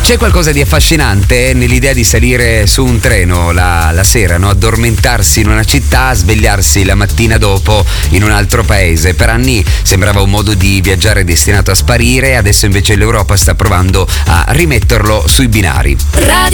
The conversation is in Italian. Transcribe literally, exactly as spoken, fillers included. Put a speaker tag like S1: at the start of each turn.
S1: C'è qualcosa di affascinante nell'idea di salire su un treno la, la sera, no? Addormentarsi in una città, svegliarsi la mattina dopo in un altro paese. Per anni sembrava un modo di viaggiare destinato a sparire, adesso invece l'Europa sta provando a rimetterlo sui binari.
S2: Radio